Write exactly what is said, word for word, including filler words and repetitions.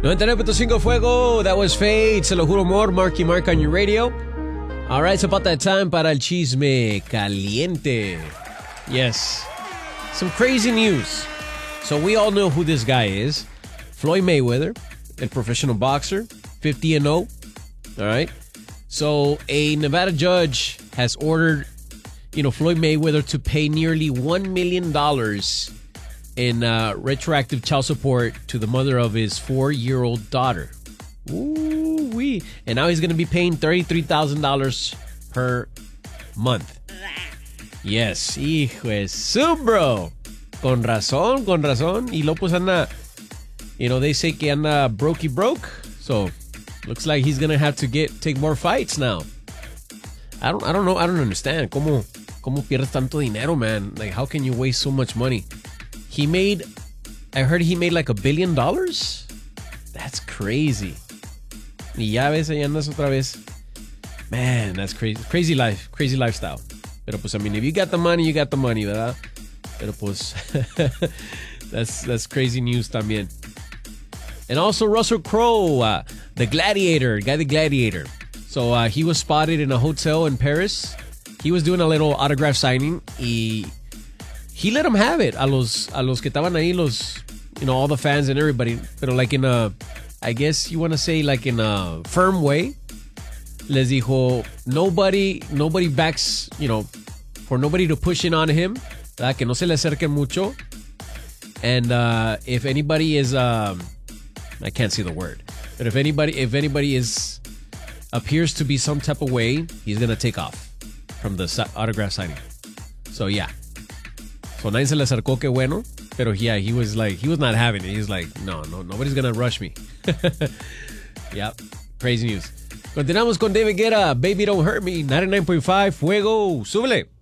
ninety-nine point five Fuego. That was Fade. Se lo juro amor. Marky Mark on your radio. All right, it's about that time para el chisme caliente. Yes. Some crazy news. So we all know who this guy is. Floyd Mayweather, a professional boxer, fifty and oh. All right. So a Nevada judge has ordered, you know, Floyd Mayweather to pay nearly one million dollars in uh, retroactive child support to the mother of his four-year-old daughter. Ooh-wee. And now he's going to be paying thirty-three thousand dollars per month. Yes. Hijo de su, bro. Con razón, con razón. Y lo pues anda, you know, they say que anda brokey broke. So, looks like he's going to have to get take more fights now. I don't I don't know. I don't understand. ¿Cómo, cómo pierdes tanto dinero, man? Like, how can you waste so much money? He made, I heard he made like a billion dollars. That's crazy. Y ya ves, ahí andas otra vez. Man, that's crazy. Crazy life. Crazy lifestyle. Pero pues, I mean, if you got the money, you got the money, ¿verdad? Pero pues, that's, that's crazy news también. And also Russell Crowe, uh, the gladiator, guy the gladiator. So uh, he was spotted in a hotel in Paris. He was doing a little autograph signing. Y he let him have it. A los, a los que estaban ahí, los, you know, all the fans and everybody. Pero like in a, I guess you want to say like in a firm way. Les dijo, nobody, nobody backs, you know, for nobody to push in on him. ¿Verdad? Que no se le acerquen mucho. And uh, if anybody is, um, I can't see the word. But if anybody, if anybody is, appears to be some type of way, he's going to take off from the autograph signing. So yeah. So nadie se le acercó, que bueno. Pero yeah, he was like, he was not having it. He's like, no, no, nobody's going to rush me. Yep. Crazy news. Continuamos con David Guetta, Baby Don't Hurt Me, ninety-nine point five, Fuego, súbele.